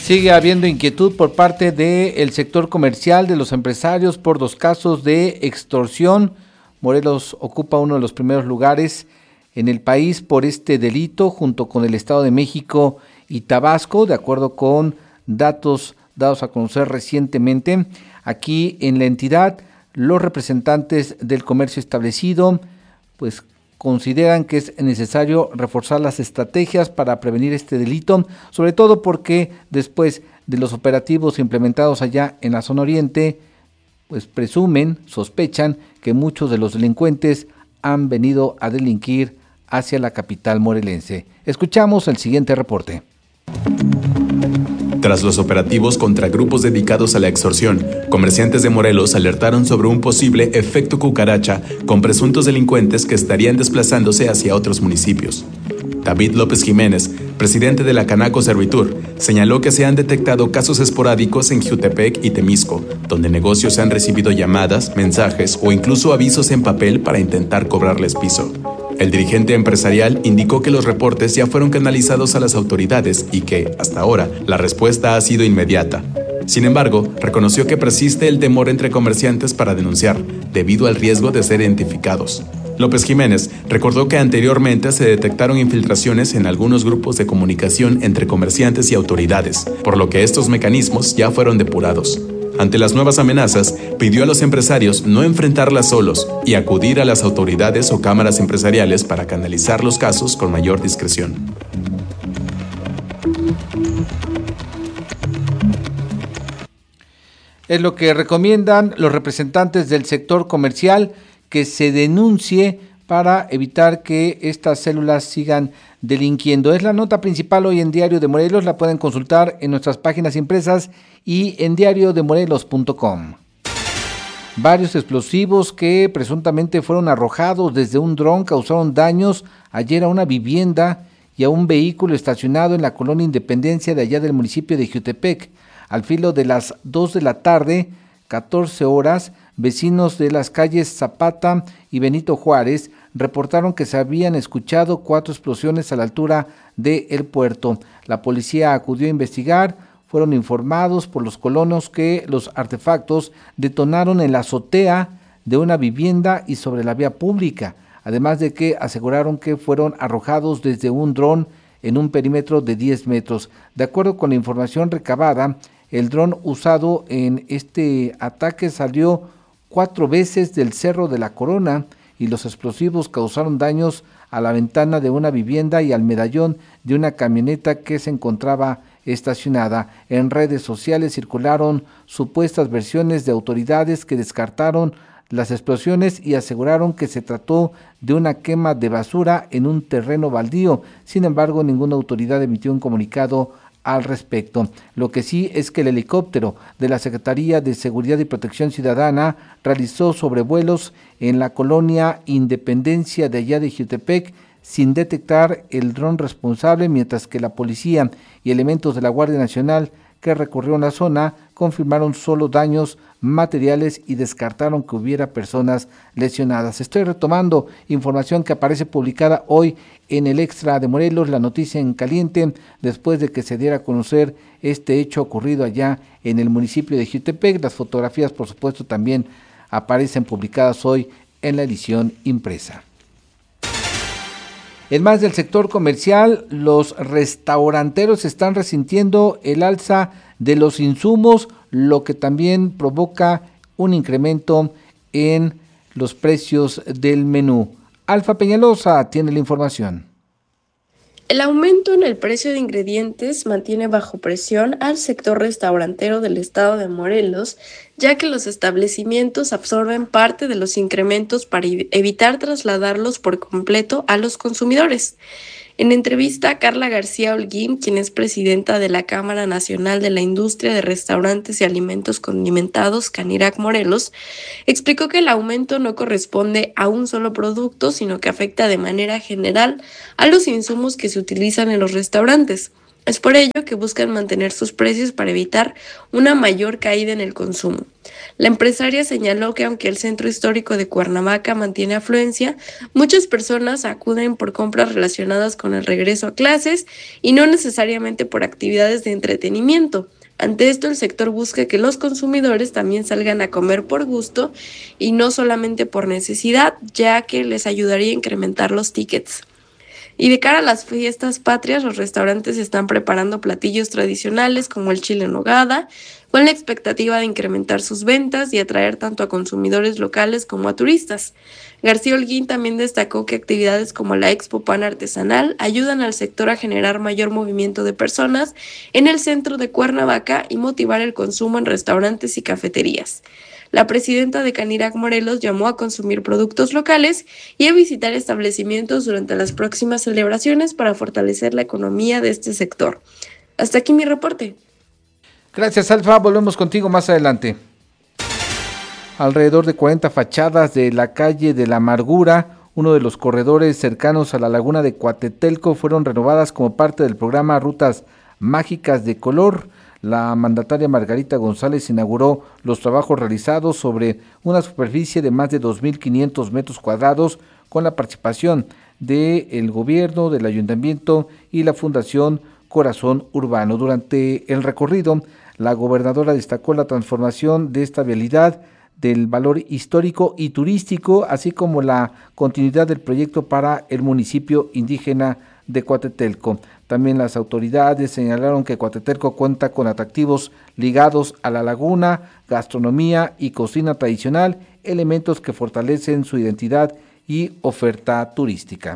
Sigue habiendo inquietud por parte del sector comercial, de los empresarios, por 2 casos de extorsión. Morelos ocupa uno de los primeros lugares en el país por este delito, junto con el Estado de México y Tabasco, de acuerdo con datos dados a conocer recientemente. Aquí en la entidad, los representantes del comercio establecido, pues consideran que es necesario reforzar las estrategias para prevenir este delito, sobre todo porque después de los operativos implementados allá en la zona oriente, pues sospechan que muchos de los delincuentes han venido a delinquir hacia la capital morelense. Escuchamos el siguiente reporte. Tras los operativos contra grupos dedicados a la extorsión, comerciantes de Morelos alertaron sobre un posible efecto cucaracha con presuntos delincuentes que estarían desplazándose hacia otros municipios. David López Jiménez, presidente de la Canaco Servitur, señaló que se han detectado casos esporádicos en Jiutepec y Temisco, donde negocios han recibido llamadas, mensajes o incluso avisos en papel para intentar cobrarles piso. El dirigente empresarial indicó que los reportes ya fueron canalizados a las autoridades y que, hasta ahora, la respuesta ha sido inmediata. Sin embargo, reconoció que persiste el temor entre comerciantes para denunciar, debido al riesgo de ser identificados. López Jiménez recordó que anteriormente se detectaron infiltraciones en algunos grupos de comunicación entre comerciantes y autoridades, por lo que estos mecanismos ya fueron depurados. Ante las nuevas amenazas, pidió a los empresarios no enfrentarlas solos y acudir a las autoridades o cámaras empresariales para canalizar los casos con mayor discreción. Es lo que recomiendan los representantes del sector comercial, que se denuncie para evitar que estas células sigan delinquiendo. Es la nota principal hoy en Diario de Morelos, la pueden consultar en nuestras páginas impresas y en diariodemorelos.com. Varios explosivos que presuntamente fueron arrojados desde un dron causaron daños ayer a una vivienda y a un vehículo estacionado en la colonia Independencia de allá del municipio de Jiutepec. Al filo de las 2 de la tarde, 14 horas, vecinos de las calles Zapata y Benito Juárez reportaron que se habían escuchado 4 explosiones a la altura del puerto. La policía acudió a investigar, fueron informados por los colonos que los artefactos detonaron en la azotea de una vivienda y sobre la vía pública, además de que aseguraron que fueron arrojados desde un dron en un perímetro de 10 metros. De acuerdo con la información recabada, el dron usado en este ataque salió 4 veces del Cerro de la Corona y los explosivos causaron daños a la ventana de una vivienda y al medallón de una camioneta que se encontraba estacionada. En redes sociales circularon supuestas versiones de autoridades que descartaron las explosiones y aseguraron que se trató de una quema de basura en un terreno baldío. Sin embargo, ninguna autoridad emitió un comunicado al respecto. Lo que sí es que el helicóptero de la Secretaría de Seguridad y Protección Ciudadana realizó sobrevuelos en la colonia Independencia de allá de Jiutepec sin detectar el dron responsable, mientras que la policía y elementos de la Guardia Nacional que recorrieron la zona confirmaron solo daños materiales y descartaron que hubiera personas lesionadas. Estoy retomando información que aparece publicada hoy en el Extra de Morelos, la noticia en caliente, después de que se diera a conocer este hecho ocurrido allá en el municipio de Jiutepec. Las fotografías, por supuesto, también aparecen publicadas hoy en la edición impresa. En más del sector comercial, los restauranteros están resintiendo el alza de los insumos, lo que también provoca un incremento en los precios del menú. Alfa Peñalosa tiene la información. El aumento en el precio de ingredientes mantiene bajo presión al sector restaurantero del estado de Morelos, ya que los establecimientos absorben parte de los incrementos para evitar trasladarlos por completo a los consumidores. En entrevista, Carla García Holguín, quien es presidenta de la Cámara Nacional de la Industria de Restaurantes y Alimentos Condimentados, Canirac Morelos, explicó que el aumento no corresponde a un solo producto, sino que afecta de manera general a los insumos que se utilizan en los restaurantes. Es por ello que buscan mantener sus precios para evitar una mayor caída en el consumo. La empresaria señaló que aunque el centro histórico de Cuernavaca mantiene afluencia, muchas personas acuden por compras relacionadas con el regreso a clases y no necesariamente por actividades de entretenimiento. Ante esto, el sector busca que los consumidores también salgan a comer por gusto y no solamente por necesidad, ya que les ayudaría a incrementar los tickets. Y de cara a las fiestas patrias, los restaurantes están preparando platillos tradicionales como el chile en nogada, con la expectativa de incrementar sus ventas y atraer tanto a consumidores locales como a turistas. García Holguín también destacó que actividades como la Expo Pan Artesanal ayudan al sector a generar mayor movimiento de personas en el centro de Cuernavaca y motivar el consumo en restaurantes y cafeterías. La presidenta de Canirac Morelos llamó a consumir productos locales y a visitar establecimientos durante las próximas celebraciones para fortalecer la economía de este sector. Hasta aquí mi reporte. Gracias, Alfa. Volvemos contigo más adelante. Alrededor de 40 fachadas de la calle de la Amargura, uno de los corredores cercanos a la laguna de Coatetelco, fueron renovadas como parte del programa Rutas Mágicas de Color. La mandataria Margarita González inauguró los trabajos realizados sobre una superficie de más de 2.500 metros cuadrados con la participación del gobierno, del ayuntamiento y la Fundación Corazón Urbano. Durante el recorrido, la gobernadora destacó la transformación de esta vialidad, del valor histórico y turístico, así como la continuidad del proyecto para el municipio indígena de Coatetelco. También las autoridades señalaron que Coatetelco cuenta con atractivos ligados a la laguna, gastronomía y cocina tradicional, elementos que fortalecen su identidad y oferta turística.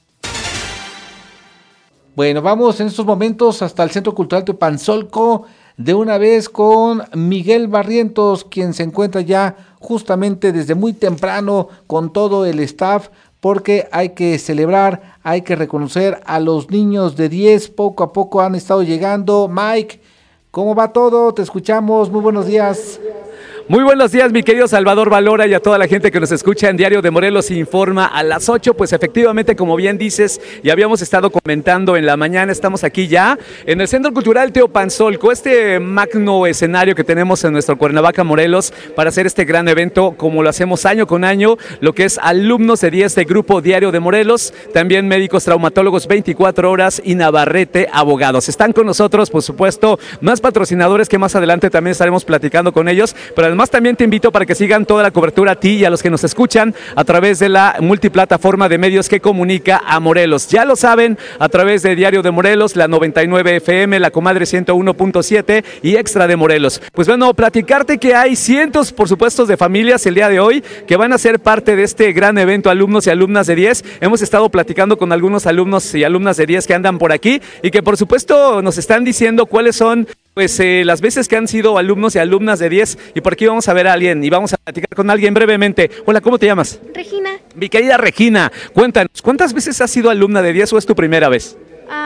Bueno, vamos en estos momentos hasta el Centro Cultural Teopanzolco, de una vez con Miguel Barrientos, quien se encuentra ya justamente desde muy temprano con todo el staff, porque hay que celebrar, hay que reconocer a los niños de 10, poco a poco han estado llegando. Mike, ¿cómo va todo? Te escuchamos, muy buenos días. Muy buenos días, mi querido Salvador Valora, y a toda la gente que nos escucha en Diario de Morelos Informa a las 8. Pues efectivamente, como bien dices, ya habíamos estado comentando en la mañana, estamos aquí ya en el Centro Cultural Teopanzolco, este magno escenario que tenemos en nuestro Cuernavaca, Morelos, para hacer este gran evento, como lo hacemos año con año, lo que es alumnos de 10 de Grupo Diario de Morelos, también médicos traumatólogos 24 horas y Navarrete Abogados. Están con nosotros, por supuesto, más patrocinadores que más adelante también estaremos platicando con ellos, pero además también te invito para que sigan toda la cobertura a ti y a los que nos escuchan a través de la multiplataforma de medios que comunica a Morelos. Ya lo saben, a través de Diario de Morelos, la 99 FM, la Comadre 101.7 y Extra de Morelos. Pues bueno, platicarte que hay cientos, por supuesto, de familias el día de hoy que van a ser parte de este gran evento, alumnos y alumnas de 10. Hemos estado platicando con algunos alumnos y alumnas de 10 que andan por aquí y que por supuesto nos están diciendo cuáles son las veces que han sido alumnos y alumnas de 10, y por aquí vamos a ver a alguien y vamos a platicar con alguien brevemente. Hola, ¿cómo te llamas? Regina. Mi querida Regina, cuéntanos, ¿cuántas veces has sido alumna de 10 o es tu primera vez?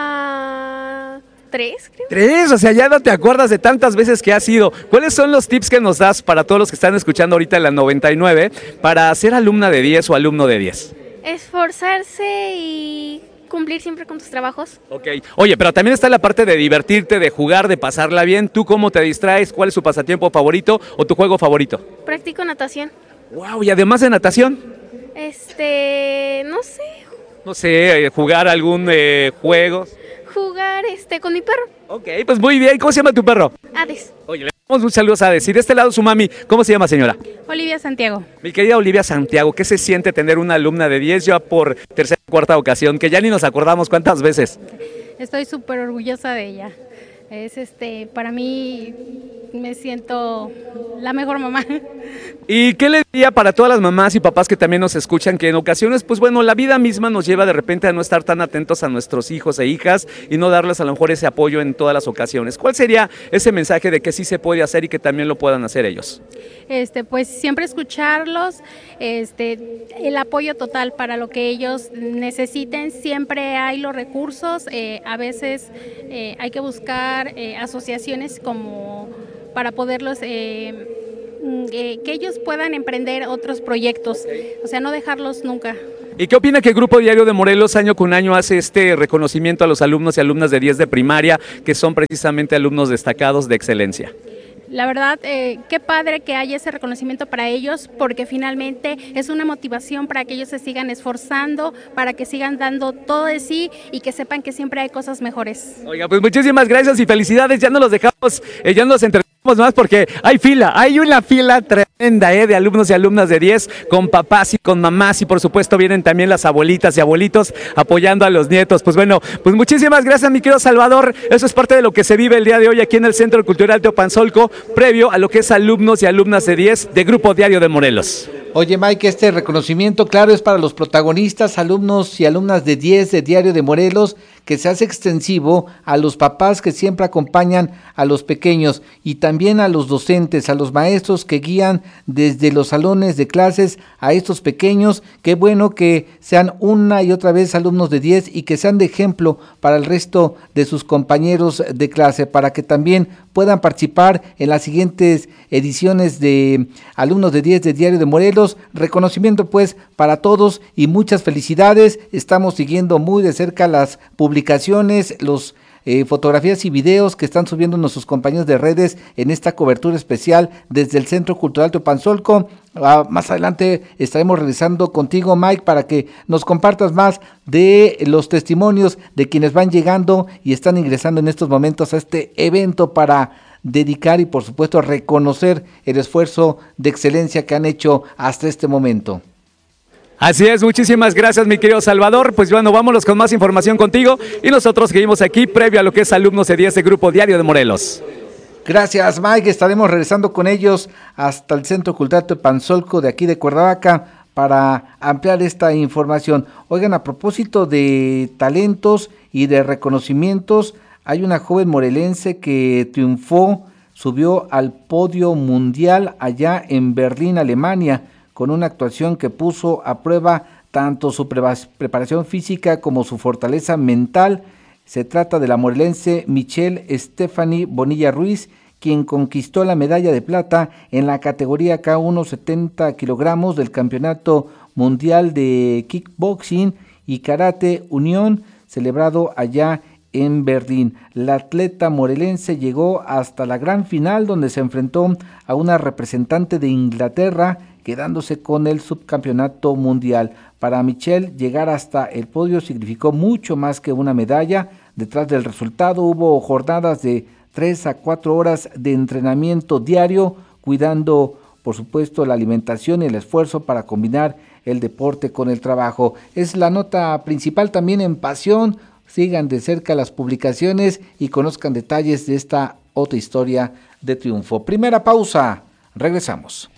3, creo. 3, o sea, ya no te acuerdas de tantas veces que has ido. ¿Cuáles son los tips que nos das para todos los que están escuchando ahorita en la 99 para ser alumna de 10 o alumno de 10? Esforzarse y cumplir siempre con tus trabajos. Ok. Oye, pero también está la parte de divertirte, de jugar, de pasarla bien. ¿Tú cómo te distraes? ¿Cuál es tu pasatiempo favorito o tu juego favorito? Practico natación. Wow, y además de natación. No sé. No sé, jugar algún juego. Jugar con mi perro. Ok, pues muy bien. ¿Cómo se llama tu perro? Hades. Oye, le damos un saludo a Hades. Y de este lado su mami, ¿cómo se llama, señora? Olivia Santiago. Mi querida Olivia Santiago, ¿qué se siente tener una alumna de 10 ya por tercera o cuarta ocasión? Que ya ni nos acordamos cuántas veces. Estoy súper orgullosa de ella. Es para mí me siento la mejor mamá. ¿Y qué le diría para todas las mamás y papás que también nos escuchan, que en ocasiones, pues bueno, la vida misma nos lleva de repente a no estar tan atentos a nuestros hijos e hijas y no darles a lo mejor ese apoyo en todas las ocasiones? ¿Cuál sería ese mensaje de que sí se puede hacer y que también lo puedan hacer ellos? Pues siempre escucharlos, el apoyo total para lo que ellos necesiten, siempre hay los recursos, a veces hay que buscar asociaciones como para poderlos que ellos puedan emprender otros proyectos, o sea, no dejarlos nunca. ¿Y qué opina que el Grupo Diario de Morelos año con año hace este reconocimiento a los alumnos y alumnas de 10 de primaria, que son precisamente alumnos destacados de excelencia? La verdad, qué padre que haya ese reconocimiento para ellos, porque finalmente es una motivación para que ellos se sigan esforzando, para que sigan dando todo de sí y que sepan que siempre hay cosas mejores. Oiga, pues muchísimas gracias y felicidades. Ya no los dejamos, ya no los entretenemos más porque hay una fila tremenda de alumnos y alumnas de 10 con papás y con mamás, y por supuesto vienen también las abuelitas y abuelitos apoyando a los nietos. Pues bueno, pues muchísimas gracias, mi querido Salvador. Eso es parte de lo que se vive el día de hoy aquí en el Centro Cultural Teopanzolco, previo a lo que es alumnos y alumnas de 10 de Grupo Diario de Morelos. Oye, Mike, este reconocimiento, claro, es para los protagonistas, alumnos y alumnas de 10 de Diario de Morelos, que se hace extensivo a los papás que siempre acompañan a los pequeños y también a los docentes, a los maestros que guían desde los salones de clases a estos pequeños. Qué bueno que sean una y otra vez alumnos de 10 y que sean de ejemplo para el resto de sus compañeros de clase, para que también puedan participar en las siguientes ediciones de alumnos de 10 de Diario de Morelos. Reconocimiento pues para todos y muchas felicidades. Estamos siguiendo muy de cerca las publicaciones, los fotografías y videos que están subiendo nuestros compañeros de redes en esta cobertura especial desde el Centro Cultural Teopanzolco. Más adelante estaremos regresando contigo, Mike, para que nos compartas más de los testimonios de quienes van llegando y están ingresando en estos momentos a este evento para dedicar y por supuesto reconocer el esfuerzo de excelencia que han hecho hasta este momento. Así es, muchísimas gracias, mi querido Salvador. Pues bueno, vámonos con más información contigo y nosotros seguimos aquí previo a lo que es alumnos de 10 de Grupo Diario de Morelos. Gracias, Mike. Estaremos regresando con ellos hasta el Centro Cultural Teopanzolco de aquí de Cuernavaca para ampliar esta información. Oigan, a propósito de talentos y de reconocimientos, hay una joven morelense que triunfó, subió al podio mundial allá en Berlín, Alemania, con una actuación que puso a prueba tanto su preparación física como su fortaleza mental. Se trata de la morelense Michelle Stephanie Bonilla Ruiz, quien conquistó la medalla de plata en la categoría K1 70 kilogramos del Campeonato Mundial de Kickboxing y Karate Unión, celebrado allá en Berlín. La atleta morelense llegó hasta la gran final, donde se enfrentó a una representante de Inglaterra, quedándose con el subcampeonato mundial. Para Michelle, llegar hasta el podio significó mucho más que una medalla. Detrás del resultado hubo jornadas de 3 a 4 horas de entrenamiento diario, cuidando, por supuesto, la alimentación y el esfuerzo para combinar el deporte con el trabajo. Es la nota principal también en Pasión. Sigan de cerca las publicaciones y conozcan detalles de esta otra historia de triunfo. Primera pausa, regresamos.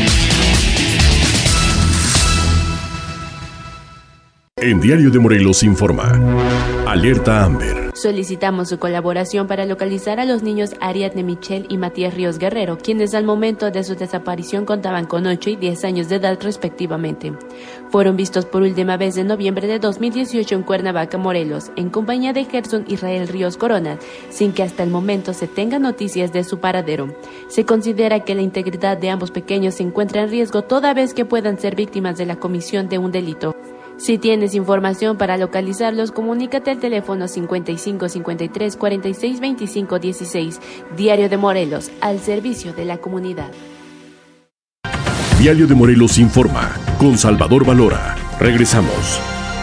En Diario de Morelos informa. Alerta Amber. Solicitamos su colaboración para localizar a los niños Ariadne Michelle y Matías Ríos Guerrero, quienes al momento de su desaparición contaban con 8 y 10 años de edad respectivamente. Fueron vistos por última vez en noviembre de 2018 en Cuernavaca, Morelos, en compañía de Gerson Israel Ríos Corona, sin que hasta el momento se tenga noticias de su paradero. Se considera que la integridad de ambos pequeños se encuentra en riesgo toda vez que puedan ser víctimas de la comisión de un delito. Si tienes información para localizarlos, comunícate al teléfono 55 53 46 25 16. Diario de Morelos, al servicio de la comunidad. Diario de Morelos informa, con Salvador Valora. Regresamos.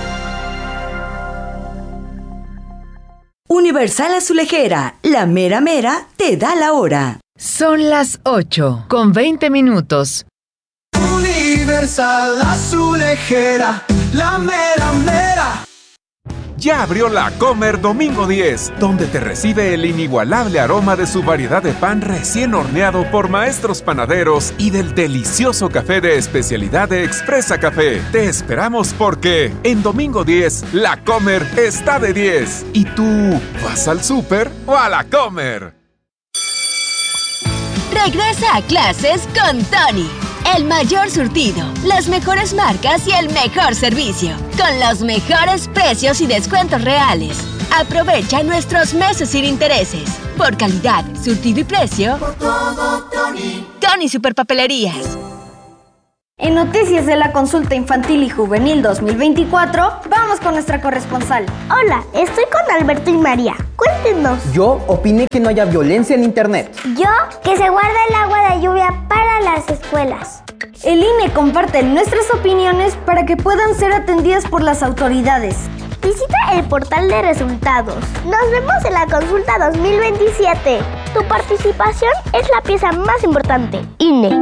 Universal Azulejera, la mera mera te da la hora. Son las 8:20. Universal Azulejera, la mera mera. Ya abrió la Comer Domingo 10, donde te recibe el inigualable aroma de su variedad de pan recién horneado por maestros panaderos y del delicioso café de especialidad de Expresa Café. Te esperamos porque en Domingo 10, la Comer está de 10. ¿Y tú vas al súper o a la Comer? Regresa a clases con Tony. El mayor surtido, las mejores marcas y el mejor servicio, con los mejores precios y descuentos reales. Aprovecha nuestros meses sin intereses. Por calidad, surtido y precio, por todo, Tony. Tony Superpapelerías. En Noticias de la Consulta Infantil y Juvenil 2024, vamos con nuestra corresponsal. Hola, estoy con Alberto y María. Cuéntenos. Yo opiné que no haya violencia en internet. Yo, que se guarda el agua de lluvia para las escuelas. El INE comparte nuestras opiniones para que puedan ser atendidas por las autoridades. Visita el portal de resultados. Nos vemos en la consulta 2027. Tu participación es la pieza más importante. INE.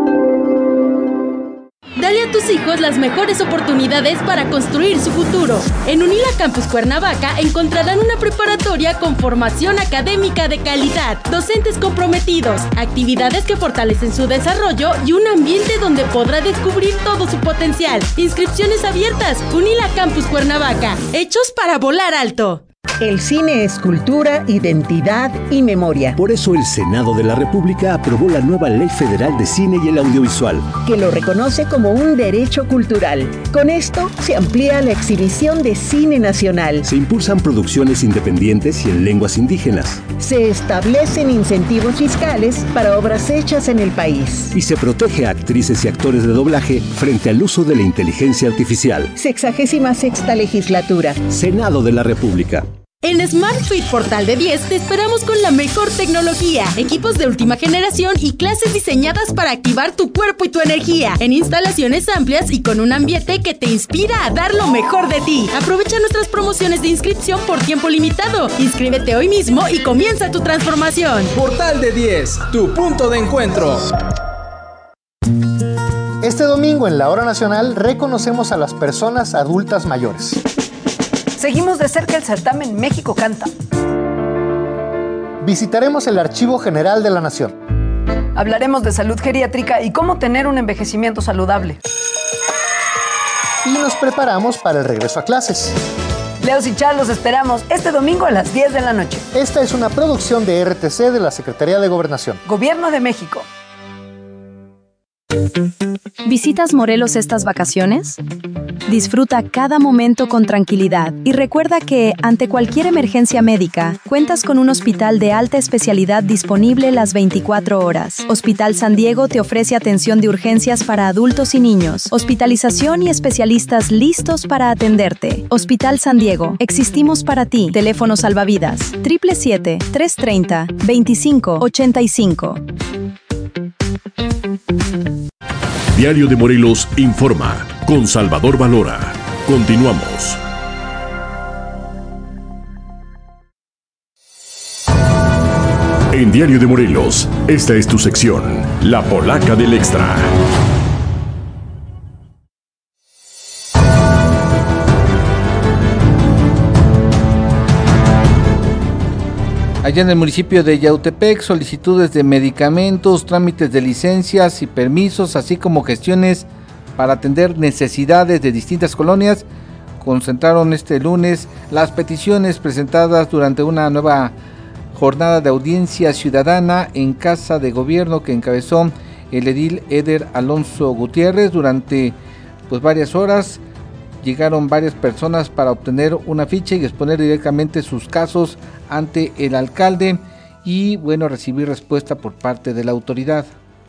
Dale a tus hijos las mejores oportunidades para construir su futuro. En Unila Campus Cuernavaca encontrarán una preparatoria con formación académica de calidad, docentes comprometidos, actividades que fortalecen su desarrollo y un ambiente donde podrá descubrir todo su potencial. Inscripciones abiertas. Unila Campus Cuernavaca. Hechos para volar alto. El cine es cultura, identidad y memoria. Por eso el Senado de la República aprobó la nueva Ley Federal de Cine y el Audiovisual, que lo reconoce como un derecho cultural. Con esto se amplía la exhibición de cine nacional. Se impulsan producciones independientes y en lenguas indígenas. Se establecen incentivos fiscales para obras hechas en el país. Y se protege a actrices y actores de doblaje frente al uso de la inteligencia artificial. 66ª legislatura. Senado de la República. En SmartFit Portal de 10 te esperamos con la mejor tecnología, equipos de última generación y clases diseñadas para activar tu cuerpo y tu energía, en instalaciones amplias y con un ambiente que te inspira a dar lo mejor de ti. Aprovecha nuestras promociones de inscripción por tiempo limitado. Inscríbete hoy mismo y comienza tu transformación. Portal de 10, tu punto de encuentro. Este domingo en la Hora Nacional reconocemos a las personas adultas mayores. Seguimos de cerca el certamen México Canta. Visitaremos el Archivo General de la Nación. Hablaremos de salud geriátrica y cómo tener un envejecimiento saludable. Y nos preparamos para el regreso a clases. Leos y Char los esperamos este domingo a las 10 de la noche. Esta es una producción de RTC de la Secretaría de Gobernación. Gobierno de México. ¿Visitas Morelos estas vacaciones? Disfruta cada momento con tranquilidad y recuerda que, ante cualquier emergencia médica, cuentas con un hospital de alta especialidad disponible las 24 horas. Hospital San Diego te ofrece atención de urgencias para adultos y niños, hospitalización y especialistas listos para atenderte. Hospital San Diego, existimos para ti. Teléfono salvavidas 777-330-2585. Diario de Morelos informa con Salvador Valora. Continuamos. En Diario de Morelos, esta es tu sección, La Polaca del Extra. Allá en el municipio de Yautepec, solicitudes de medicamentos, trámites de licencias y permisos, así como gestiones para atender necesidades de distintas colonias, concentraron este lunes las peticiones presentadas durante una nueva jornada de audiencia ciudadana en Casa de Gobierno que encabezó el edil Eder Alonso Gutiérrez. Durante varias horas llegaron varias personas para obtener una ficha y exponer directamente sus casos ante el alcalde y recibir respuesta por parte de la autoridad.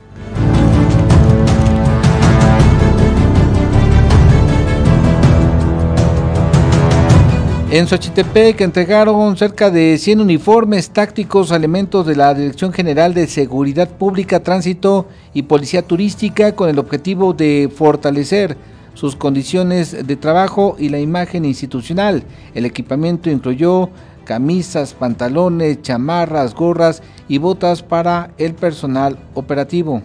En Xochitepec entregaron cerca de 100 uniformes tácticos a elementos de la Dirección General de Seguridad Pública, Tránsito y Policía Turística con el objetivo de fortalecer sus condiciones de trabajo y la imagen institucional. El equipamiento incluyó camisas, pantalones, chamarras, gorras y botas para el personal operativo.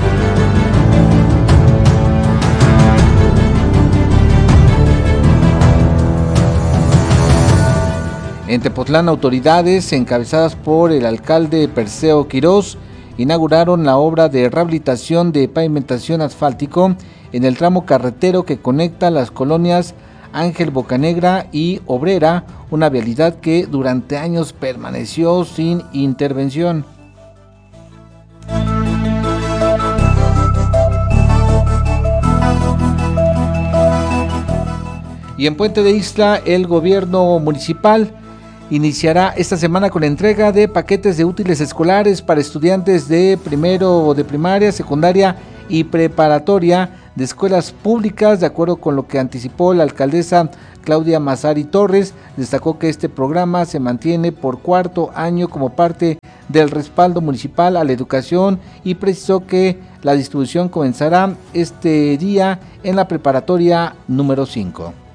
En Tepotlán, autoridades encabezadas por el alcalde Perseo Quirós inauguraron la obra de rehabilitación de pavimentación asfáltico en el tramo carretero que conecta las colonias Ángel Bocanegra y Obrera, una vialidad que durante años permaneció sin intervención. Y en Puente de Ixtla, el gobierno municipal iniciará esta semana con la entrega de paquetes de útiles escolares para estudiantes de primero de primaria, secundaria y preparatoria de escuelas públicas. De acuerdo con lo que anticipó la alcaldesa Claudia Massari Torres, destacó que este programa se mantiene por cuarto año como parte del respaldo municipal a la educación y precisó que la distribución comenzará este día en la preparatoria número 5.